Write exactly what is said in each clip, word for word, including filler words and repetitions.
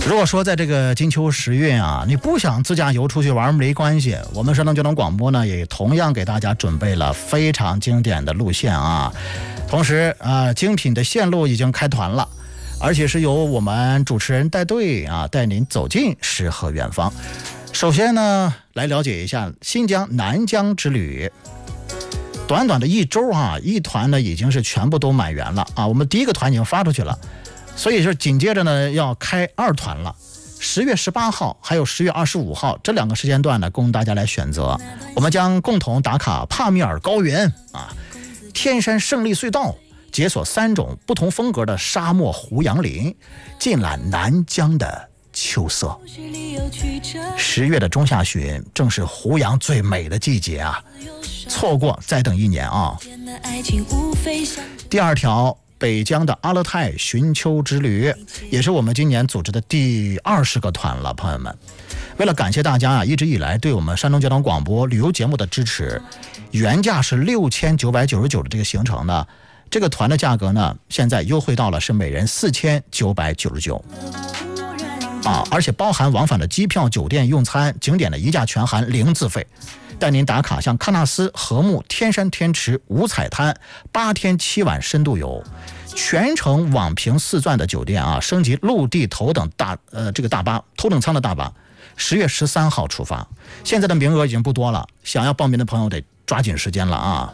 如果说在这个金秋十月啊，你不想自驾游出去玩没关系，我们山东交通广播呢也同样给大家准备了非常经典的路线啊。同时啊，精品的线路已经开团了，而且是由我们主持人带队啊，带您走进诗和远方。首先呢，来了解一下新疆南疆之旅。短短的一周啊，一团呢已经是全部都满员了啊。我们第一个团已经发出去了，所以是紧接着呢要开二团了。十月十八号还有十月二十五号这两个时间段呢，供大家来选择。我们将共同打卡帕米尔高原啊、天山胜利隧道，解锁三种不同风格的沙漠胡杨林，尽览南疆的秋色。十月的中下旬正是胡杨最美的季节啊，错过再等一年啊。第二条，北疆的阿勒泰寻秋之旅，也是我们今年组织的第二十个团了，朋友们。为了感谢大家啊一直以来对我们山东交通广播旅游节目的支持，原价是六千九百九十九的这个行程呢，这个团的价格呢，现在优惠到了是每人四千九百九十九。啊，而且包含往返的机票、酒店、用餐、景点的一价全含，零自费，带您打卡像喀纳斯、禾木、天山天池、五彩滩，八天七晚深度游，全程网评四钻的酒店啊，升级陆地头等大呃这个大巴头等舱的大巴，十月十三号出发，现在的名额已经不多了，想要报名的朋友得抓紧时间了啊。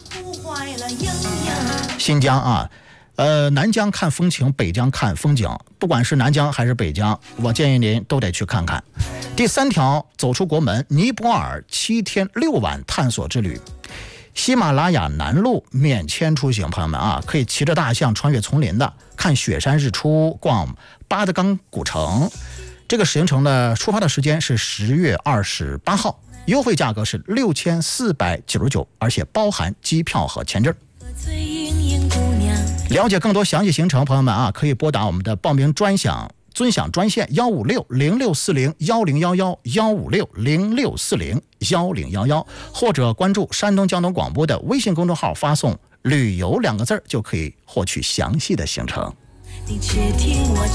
新疆啊。呃，南疆看风情，北疆看风景，不管是南疆还是北疆，我建议您都得去看看。第三条，走出国门，尼泊尔七天六晚探索之旅，喜马拉雅南路免签出行，朋友们啊，可以骑着大象穿越丛林的，看雪山日出，逛巴德冈古城。这个行程的出发的时间是十月二十八号，优惠价格是六千四百九十九，而且包含机票和签证。了解更多详细行程，朋友们啊，可以拨打我们的报名专享尊享专线幺五六零六四零幺零幺幺幺五六零六四零幺零幺幺，或者关注山东交通广播的微信公众号，发送“旅游”两个字就可以获取详细的行程。你且听我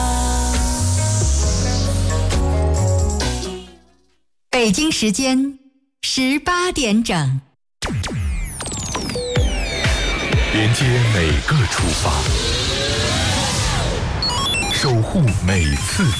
唱。北京时间十八点整。 连接每个出发，守护每次